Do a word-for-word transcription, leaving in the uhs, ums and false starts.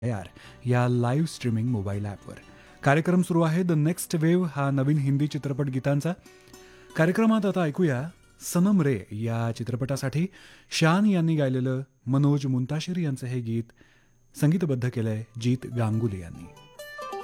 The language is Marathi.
यार या लाईव्ह स्ट्रीमिंग मोबाईल ॲपवर. कार्यक्रम सुरू आहे द नेक्स्ट वेव्ह हा नवीन हिंदी चित्रपट गीतांचा. कार्यक्रमात आता ऐकूया सनम रे या चित्रपटासाठी शान यांनी गायलेलं मनोज मुंताशिर यांचं हे गीत संगीतबद्ध केलंय जीत गांगुली यांनी.